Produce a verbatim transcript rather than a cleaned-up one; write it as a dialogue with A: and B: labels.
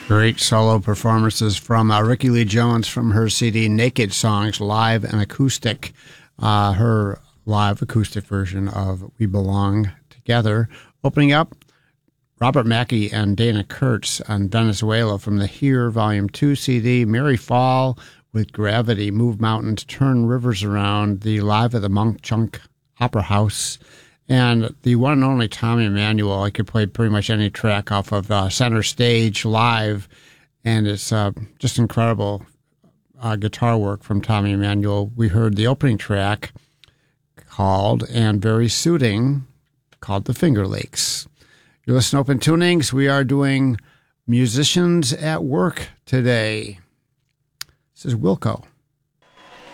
A: Great solo performances from uh, Ricky Lee Jones from her C D Naked Songs, live and acoustic. Uh, her live acoustic version of We Belong Together. Opening up, Robert Mackey and Dana Kurtz on Venezuela from the Here Volume two C D, Mary Fall with Gravity, Move Mountains, Turn Rivers Around, the live at the Monk Chunk Opera House, and the one and only Tommy Emmanuel. I could play pretty much any track off of uh, Center Stage live, and it's uh, just incredible uh, guitar work from Tommy Emmanuel. We heard the opening track called, and very suiting, called The Finger Lakes. You listen to Open Tunings. We are doing Musicians at Work today. This is Wilco.